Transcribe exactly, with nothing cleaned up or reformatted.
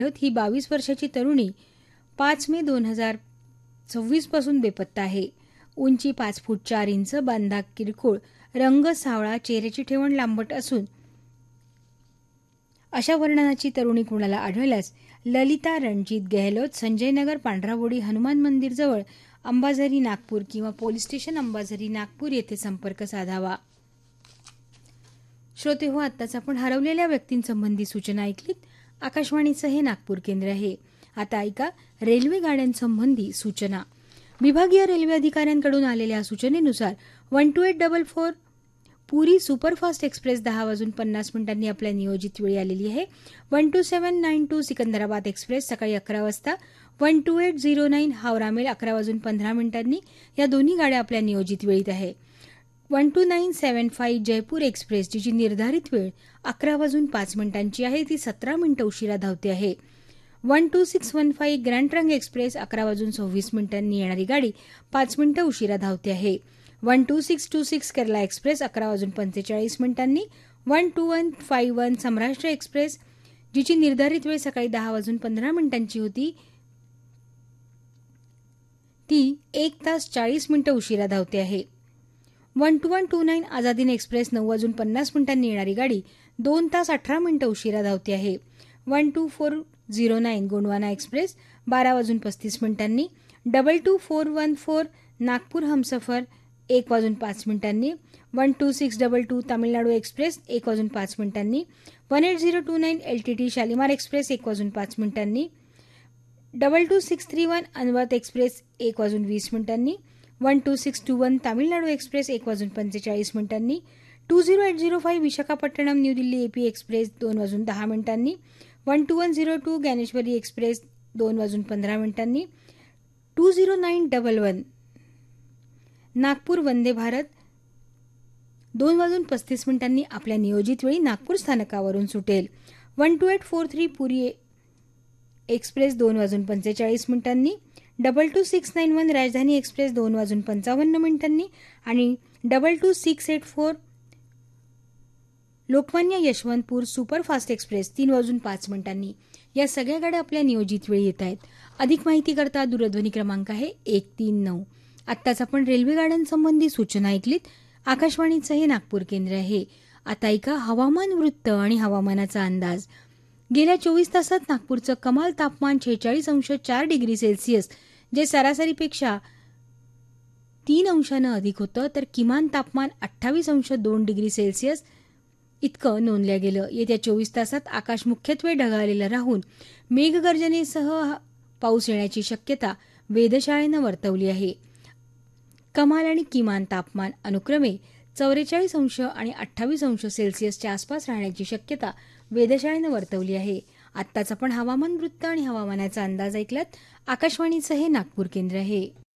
ही बावीस वर्षाची तरुणी पाच मे दोन हजार सव्वीस पासून बेपत्ता आहे. उंची पाच फूट चार इंच, बांधा किरकोळ, रंग सावळा, चेहऱ्याची ठेवण लांबट असून अशा वर्णनाची तरुणी कुणाला आढळल्यास ललिता रणजित गेहलोत, संजयनगर, पांढरावोडी, हनुमान मंदिर जवळ, अंबाझरी, नागपूर किंवा पोलीस स्टेशन अंबाझरी, नागपूर येथे संपर्क साधावा. श्रोते हो, आत्ताच आपण हरवलेल्या व्यक्तींसंबंधी सूचना ऐकलीत. आकाशवाणीचं हे नागपूर केंद्र आहे. आता ऐका रेल्वे गाड्यांसंबंधी सूचना. विभागीय रेल्वे अधिकाऱ्यांकडून आलेल्या सूचनेनुसार one two eight double four पुरी सुपरफास्ट एक्सप्रेस दहा वाजून पन्नास मिनिटांनी आपल्या नियोजित वेळी आलेली आहे. One two seven nine to Secunderabad express सकाळी अकरा वाजता, one two eight zero nine Howrah mail अकरा वाजून पंधरा मिनिटांनी या दोन्ही गाड्या आपल्या नियोजित वेळीत आहे. वन टू नाईन सेवन फाईव्ह जयपूर एक्सप्रेस जिची निर्धारित वेळ अकरा वाजून पाच मिनिटांची आहे, ती सतरा मिनिटं उशिरा धावते आहे. One two six one five grand trunk express अकरा वाजून सव्वीस मिनिटांनी येणारी गाडी पाच मिनिटं उशिरा धावते आहे. One two six to six Kerala express अकरा वाजून पंचेचाळीस मिनिटांनी. One two one five one सम्राष्ट्र express जिची निर्धारित वेळ सकाळी दहा वाजून पंधरा मिनिटांची होती, ती एक तास चाळीस मिनिटं उशिरा धावते आहे. One two one two nine आझादीन express नऊ वाजून पन्नास मिनिटांनी येणारी गाडी दोन तास अठरा मिनिटं उशिरा धावते आहे. One two four zero nine Gondwana express बारा वाजून पस्तीस मिनिटांनी. Double two four one four Nagpur Humsafar एक वाजून पाच मिनिटांनी. One two six double two Tamil Nadu express एक वाजून पाच मिनिटांनी. One eight zero to nine L T T Shalimar express एक वाजून पाच मिनिटांनी. Double two six three one अनवत express एक वाजून वीस मिनिटांनी. One two six to one Tamil Nadu express एक वाजून पंचेचाळीस मिनिटांनी. To zero eight zero five Visakhapatnam new Delhi AP express दोन वाजून दहा मिनिटांनी. One two one zero to Dnyaneshwari express दोन वाजून पंधरा मिनिटांनी. To zero nine double one Nagpur Vande Bharat दोन वाजून पस्तीस मिनिटांनी आपल्या नियोजित वेळी नागपूर स्थानकावरून सुटेल. One two eight four three पुरी एक्सप्रेस दोन वाजून पंचेचाळीस मिनिटांनी. Double two six nine one राजधानी एक्सप्रेस दोन वाजून पंचावन्न मिनिटांनी आणि double two six eight four Lokmanya Yesvantpur superfast express तीन वाजून पाच मिनिटांनी या सगळ्या गाड्या आपल्या नियोजित वेळी येत आहेत. अधिक माहिती करता दूरध्वनी क्रमांक आहे एक तीन नऊ. आत्ताच आपण रेल्वे गाड्यांसंबंधी सूचना ऐकलीत. आकाशवाणीचं हे नागपूर केंद्र आहे. आता ऐका हवामान वृत्त आणि हवामानाचा अंदाज. गेल्या चोवीस तासात नागपूरचं कमाल तापमान छेचाळीस अंश चार डिग्री सेल्सिअस जे सरासरीपेक्षा तीन अंशानं अधिक होतं, तर किमान तापमान अठ्ठावीस अंश दोन डिग्री सेल्सिअस इतकं नोंदलं गेलं. येत्या चोवीस तासात आकाश मुख्यत्वे ढगाळलेलं राहून मेघगर्जनेसह पाऊस येण्याची शक्यता वेधशाळेनं वर्तवली आहे. कमाल आणि किमान तापमान अनुक्रमे चौवेचाळीस अंश आणि अठ्ठावीस अंश सेल्सिअसच्या आसपास राहण्याची शक्यता वेधशाळेनं वर्तवली आहे. आत्ताच आपण हवामान वृत्त आणि हवामानाचा अंदाज ऐकलात. आकाशवाणीचं हे नागपूर केंद्र आहे.